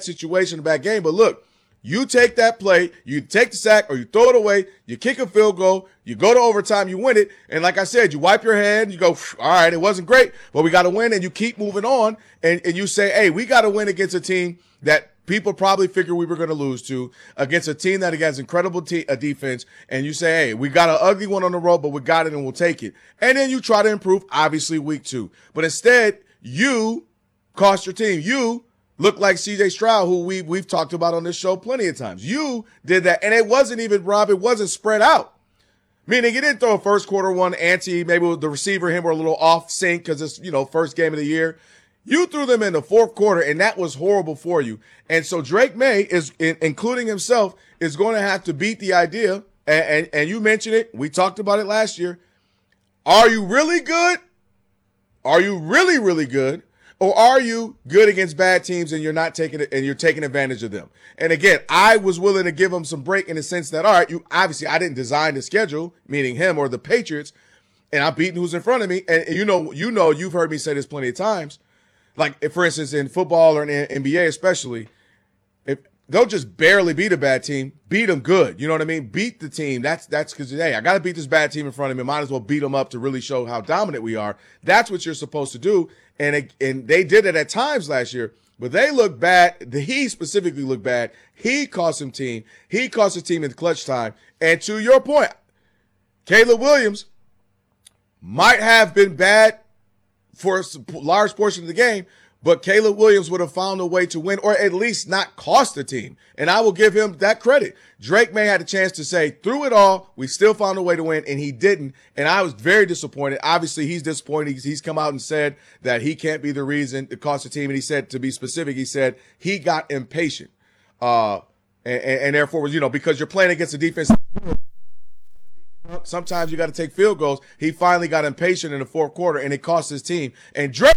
situation, a bad game. But look, you take that play, you take the sack or you throw it away, you kick a field goal, you go to overtime, you win it. And like I said, you wipe your hand, you go, all right, it wasn't great, but we got to win. And you keep moving on. And you say, hey, we got to win against a team that people probably figured we were going to lose to, against a team that has incredible defense. And you say, hey, we got an ugly one on the road, but we got it and we'll take it. And then you try to improve, obviously, week 2. But instead, you cost your team. You look like C.J. Stroud, who we've talked about on this show plenty of times. You did that, and it wasn't even, Rob, it wasn't spread out. Meaning he didn't throw a first quarter one maybe the receiver and him were a little off sync because it's, first game of the year. You threw them in the fourth quarter, and that was horrible for you. And so Drake May, is, including himself, is going to have to beat the idea, and you mentioned it, we talked about it last year. Are you really good? Are you really, really good? Or are you good against bad teams and you're not taking it and you're taking advantage of them? And again, I was willing to give him some break in the sense that, all right, I didn't design the schedule, meaning him or the Patriots, and I'm beating who's in front of me. And you've heard me say this plenty of times. Like, if, for instance, in football or in NBA especially, if don't just barely beat a bad team, beat them good. You know what I mean? Beat the team. That's because, hey, I got to beat this bad team in front of me. Might as well beat them up to really show how dominant we are. That's what you're supposed to do. And they did it at times last year, but they looked bad. He specifically looked bad. He cost him team. He cost his team in clutch time. And to your point, Caleb Williams might have been bad for a large portion of the game, but Caleb Williams would have found a way to win or at least not cost the team. And I will give him that credit. Drake May had a chance to say, through it all, we still found a way to win, and he didn't. And I was very disappointed. Obviously, he's disappointed. He's come out and said that he can't be the reason it cost the team. And he said, to be specific, he said he got impatient. And therefore, was, because you're playing against a defense, sometimes you got to take field goals. He finally got impatient in the fourth quarter, and it cost his team. And Drake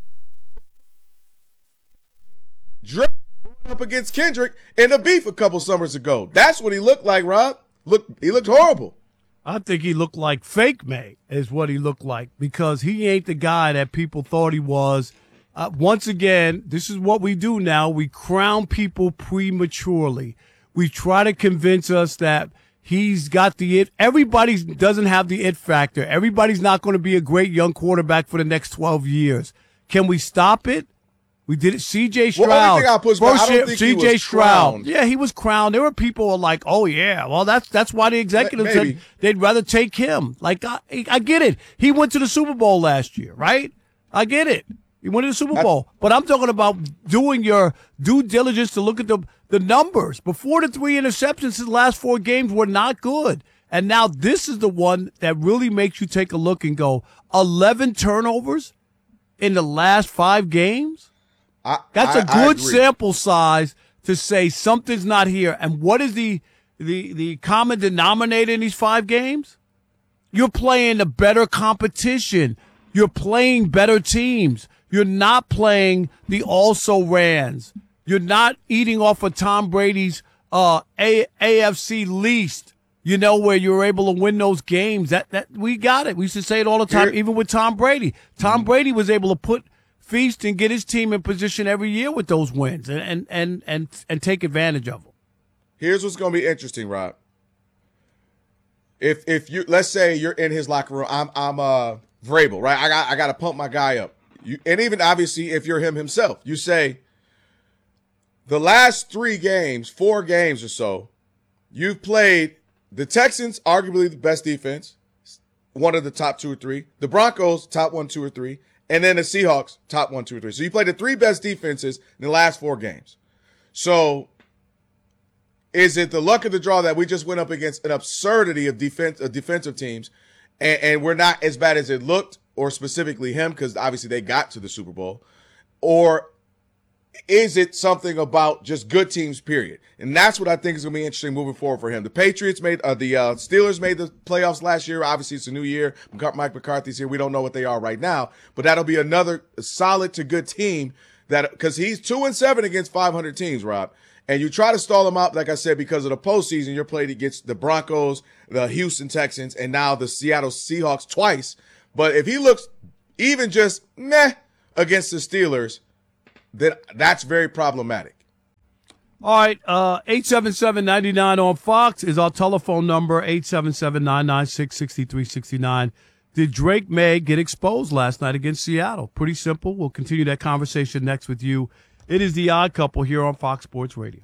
up against Kendrick in the beef a couple summers ago. That's what he looked like, Rob. He looked horrible. I think he looked like fake May is what he looked like, because he ain't the guy that people thought he was. Once again, this is what we do now. We crown people prematurely. We try to convince us that he's got the it. Everybody doesn't have the it factor. Everybody's not going to be a great young quarterback for the next 12 years. Can we stop it? We did it. C.J. Stroud. C.J. Stroud. Yeah, he was crowned. There were people who were like, oh, yeah, well, that's why the executives said they'd rather take him. Like, I get it. He went to the Super Bowl last year, right? I get it. He went to the Super Bowl. But I'm talking about doing your due diligence to look at the numbers. Before the 3 interceptions, his last 4 games were not good. And now this is the one that really makes you take a look and go, 11 turnovers in the last 5 games? That's a good sample size to say something's not here. And what is the common denominator in these 5 games? You're playing a better competition. You're playing better teams. You're not playing the also-rans. You're not eating off of Tom Brady's AFC least, where you're able to win those games. That we got it. We used to say it all the time, even with Tom Brady. Tom Brady was able to feast and get his team in position every year with those wins and take advantage of them. Here's what's going to be interesting, Rob. If you, let's say you're in his locker room, I'm Vrabel, right? I got to pump my guy up. And even obviously if you're him himself, you say the last 4 games or so, you've played the Texans, arguably the best defense, one of the top 2 or 3, the Broncos, top 1, 2 or 3, and then the Seahawks, top 1, 2, or 3. So you played the 3 best defenses in the last 4 games. So is it the luck of the draw that we just went up against an absurdity of defensive teams, and we're not as bad as it looked, or specifically him, because obviously they got to the Super Bowl? Or is it something about just good teams, period? And that's what I think is going to be interesting moving forward for him. The Patriots the Steelers made the playoffs last year. Obviously, it's a new year. Mike McCarthy's here. We don't know what they are right now, but that'll be another solid to good team because he's 2-7 against 500 teams, Rob. And you try to stall him out, like I said, because of the postseason. You're played against the Broncos, the Houston Texans, and now the Seattle Seahawks twice. But if he looks even just meh against the Steelers, then that's very problematic. All right, 877-99 on Fox is our telephone number, 877-996-6369. Did Drake May get exposed last night against Seattle? Pretty simple. We'll continue that conversation next with you. It is The Odd Couple here on Fox Sports Radio.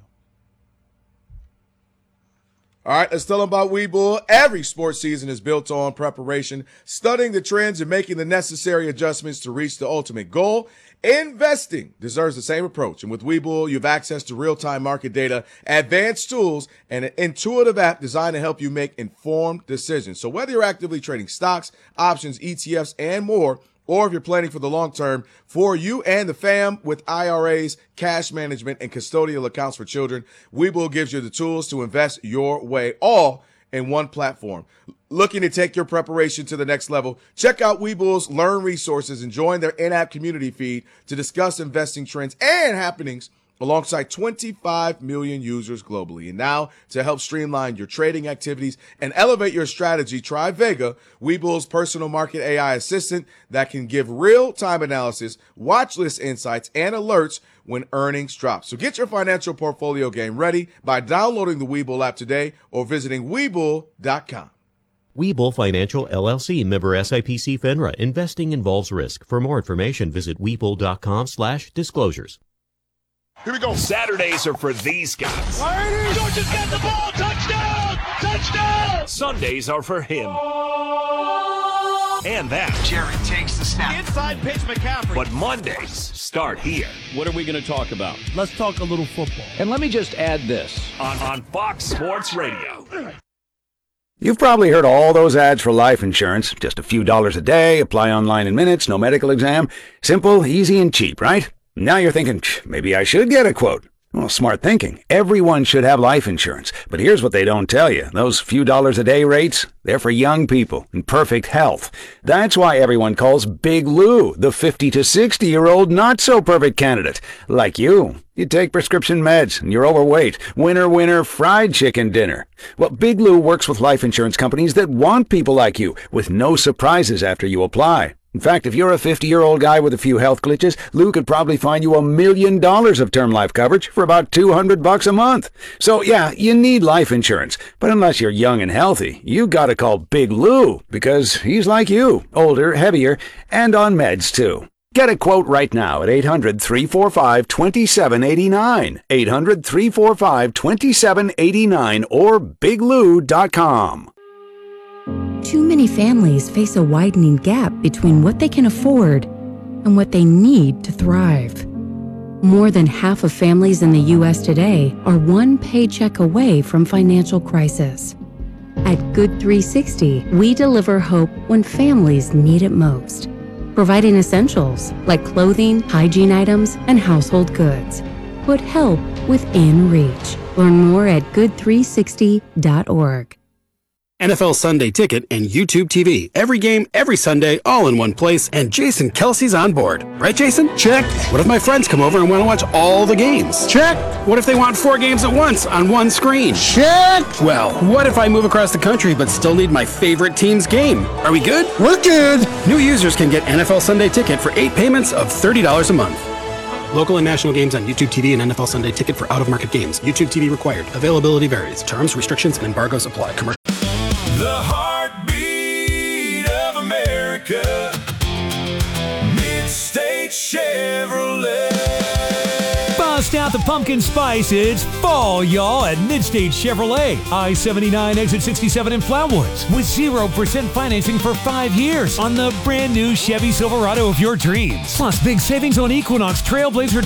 All right, let's tell them about Webull. Every sports season is built on preparation, studying the trends and making the necessary adjustments to reach the ultimate goal. Investing deserves the same approach. And with Webull, you have access to real-time market data, advanced tools, and an intuitive app designed to help you make informed decisions. So whether you're actively trading stocks, options, ETFs, and more, or if you're planning for the long term, for you and the fam with IRAs, cash management, and custodial accounts for children, Webull gives you the tools to invest your way, all in one platform. Looking to take your preparation to the next level? Check out Webull's Learn resources and join their in-app community feed to discuss investing trends and happenings alongside 25 million users globally. And now, to help streamline your trading activities and elevate your strategy, try Vega, Webull's personal market AI assistant that can give real-time analysis, watch list insights, and alerts when earnings drop. So get your financial portfolio game ready by downloading the Webull app today or visiting Webull.com. Webull Financial LLC, member SIPC FINRA. Investing involves risk. For more information, visit Webull.com/disclosures. Here we go. Saturdays are for these guys. Georgia's got the ball. Touchdown! Touchdown! Sundays are for him. And that. Jared takes the snap. Inside pitch, McCaffrey. But Mondays start here. What are we going to talk about? Let's talk a little football. And let me just add this. On Fox Sports Radio. You've probably heard all those ads for life insurance. Just a few dollars a day, apply online in minutes, no medical exam. Simple, easy, and cheap, right? Now you're thinking, maybe I should get a quote. Well, smart thinking. Everyone should have life insurance. But here's what they don't tell you. Those few dollars a day rates, they're for young people in perfect health. That's why everyone calls Big Lou the 50 to 60-year-old not-so-perfect candidate. Like you. You take prescription meds and you're overweight. Winner, winner, fried chicken dinner. Well, Big Lou works with life insurance companies that want people like you with no surprises after you apply. In fact, if you're a 50-year-old guy with a few health glitches, Lou could probably find you $1 million of term life coverage for about $200 a month. So yeah, you need life insurance. But unless you're young and healthy, you gotta call Big Lou because he's like you, older, heavier, and on meds too. Get a quote right now at 800-345-2789, 800-345-2789, or biglou.com. Too many families face a widening gap between what they can afford and what they need to thrive. More than half of families in the U.S. today are one paycheck away from financial crisis. At Good 360, we deliver hope when families need it most, providing essentials like clothing, hygiene items, and household goods. Put help within reach. Learn more at good360.org. NFL Sunday Ticket and YouTube TV. Every game, every Sunday, all in one place, and Jason Kelsey's on board. Right, Jason? Check. What if my friends come over and want to watch all the games? Check. What if they want 4 games at once on one screen? Check. Well, what if I move across the country but still need my favorite team's game? Are we good? We're good. New users can get NFL Sunday Ticket for 8 payments of $30 a month. Local and national games on YouTube TV and NFL Sunday Ticket for out-of-market games. YouTube TV required. Availability varies. Terms, restrictions, and embargoes apply. The heartbeat of America, Mid-State Chevrolet. Bust out the pumpkin spice. It's fall, y'all, at Mid-State Chevrolet. I-79 exit 67 in Flatwoods with 0% financing for 5 years on the brand new Chevy Silverado of your dreams. Plus big savings on Equinox, Trailblazer,